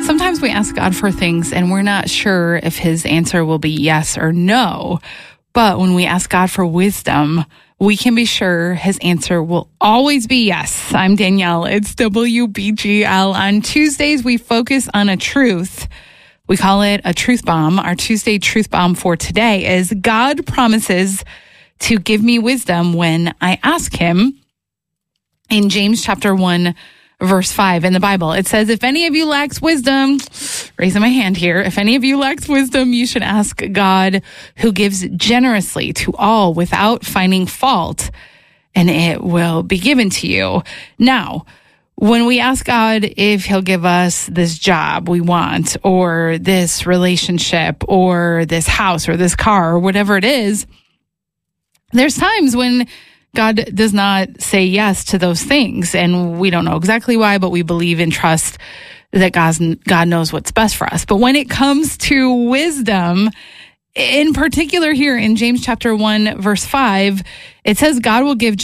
Sometimes we ask God for things and we're not sure if his answer will be yes or no. But when we ask God for wisdom, we can be sure his answer will always be yes. I'm Danielle. It's WBGL. On Tuesdays, we focus on a truth. We call it a truth bomb. Our Tuesday truth bomb for today is God promises to give me wisdom when I ask him. In James chapter 1, verse 5 in the Bible, it says, if any of you lacks wisdom, raising my hand here, if any of you lacks wisdom, you should ask God, who gives generously to all without finding fault, and it will be given to you. Now, when we ask God if he'll give us this job we want, or this relationship, or this house, or this car, or whatever it is, there's times when God does not say yes to those things, and we don't know exactly why, but we believe and trust that God knows what's best for us. But when it comes to wisdom, in particular here in James chapter 1, verse 5, it says God will give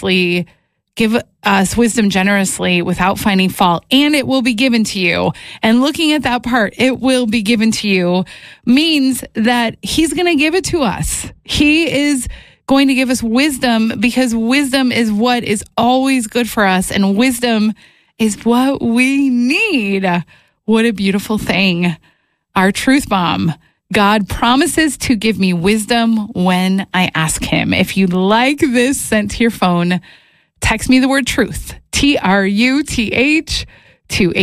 us wisdom generously without finding fault, and it will be given to you. And looking at that part, it will be given to you, means that he's going to give it to us. He is going to give us wisdom, because wisdom is what is always good for us, and wisdom is what we need. What a beautiful thing. Our truth bomb. God promises to give me wisdom when I ask him. If you'd like this sent to your phone, text me the word truth, TRUTH, to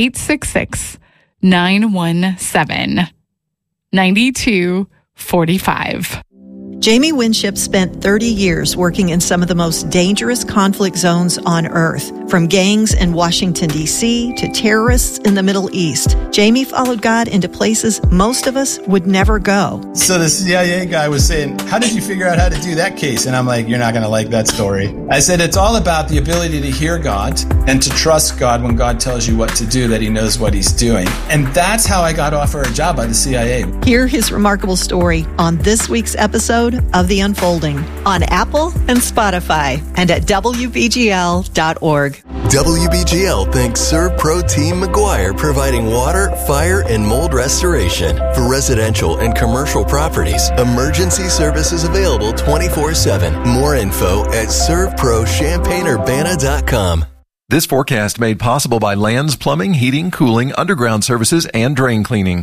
866-917-9245. Jamie Winship spent 30 years working in some of the most dangerous conflict zones on Earth, from gangs in Washington, D.C. to terrorists in the Middle East. Jamie followed God into places most of us would never go. So the CIA guy was saying, how did you figure out how to do that case? And I'm like, you're not going to like that story. I said, it's all about the ability to hear God and to trust God when God tells you what to do, that he knows what he's doing. And that's how I got offered a job by the CIA. Hear his remarkable story on this week's episode of The Unfolding on Apple and Spotify and at WBGL.org. WBGL thanks ServPro Team McGuire, providing water, fire, and mold restoration. For residential and commercial properties, emergency services available 24/7. More info at ServProChampaignUrbana.com. This forecast made possible by Lands Plumbing, Heating, Cooling, Underground Services, and Drain Cleaning.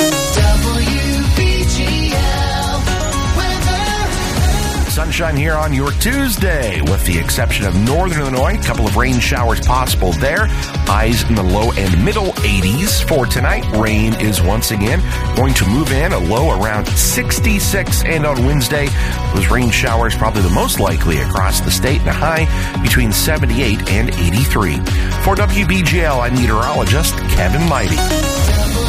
Sunshine here on your Tuesday, with the exception of northern Illinois. A couple of rain showers possible there. Highs in the low and middle 80s for tonight. Rain is once again going to move in, a low around 66. And on Wednesday, those rain showers probably the most likely across the state, and a high between 78 and 83. For WBGL, I'm meteorologist Kevin Mighty.